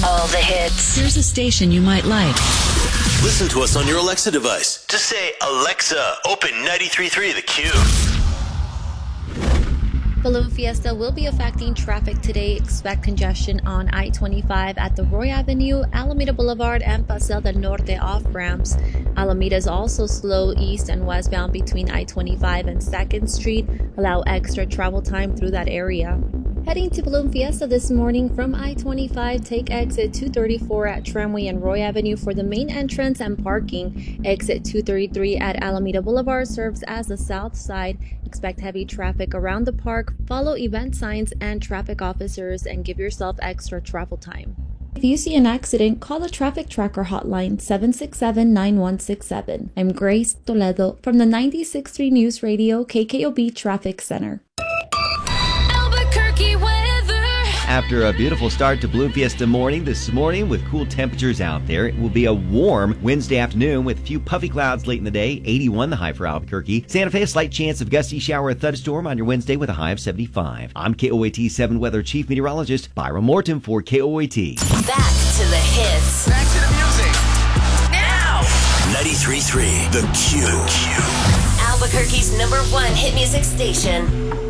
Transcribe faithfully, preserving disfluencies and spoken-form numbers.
All the hits. Here's a station you might like. Listen to us on your Alexa device. Just say, Alexa, open ninety-three point three The Q. Balloon Fiesta will be affecting traffic today. Expect congestion on I twenty-five at the Roy Avenue, Alameda Boulevard, and Paseo del Norte off-ramps. Alameda is also slow east and westbound between I twenty-five and second Street. Allow extra travel time through that area. Heading to Balloon Fiesta this morning from I twenty-five, take exit two thirty-four at Tramway and Roy Avenue for the main entrance and parking. Exit two thirty-three at Alameda Boulevard serves as the south side. Expect heavy traffic around the park. Follow event signs and traffic officers and give yourself extra travel time. If you see an accident, call the Traffic Tracker hotline seven six seven, nine one six seven. I'm Grace Toledo from the ninety-six point three News Radio K K O B Traffic Center. After a beautiful start to Balloon Fiesta morning this morning with cool temperatures out there, it will be a warm Wednesday afternoon with a few puffy clouds late in the day. eighty-one the high for Albuquerque. Santa Fe, a slight chance of gusty shower or thunderstorm on your Wednesday with a high of seventy-five. I'm K O A T seven Weather Chief Meteorologist Byron Morton for K O A T. Back to the hits. Back to the music. Now. ninety-three point three The Q. The Q. Albuquerque's number one hit music station.